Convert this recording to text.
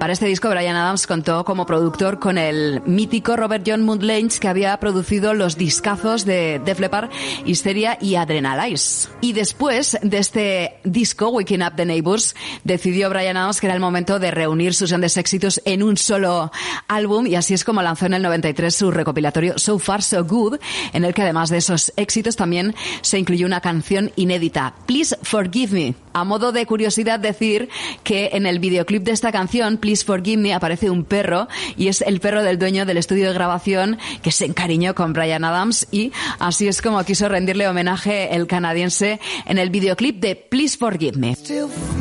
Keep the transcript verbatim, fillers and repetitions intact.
Para este disco, Bryan Adams contó como productor con el mítico Robert John Mullane, que había producido los discazos de Def Leppard, Hysteria y Adrenalize. Y después de este disco, Waking Up the Neighbors, decidió Bryan Adams que era el momento de reunir sus grandes éxitos en un solo álbum, y así es como lanzó en el noventa y tres su recopilatorio So Far So Good, en el que además de esos éxitos también se incluyó una canción inédita, Please Forgive Me. A modo de curiosidad decir que en el videoclip de esta canción, Please Forgive Me, aparece un perro, y es el perro del dueño del estudio de grabación que se encariñó con Bryan Adams, y así es como quiso rendirle homenaje el canadiense en el videoclip de Please Forgive Me.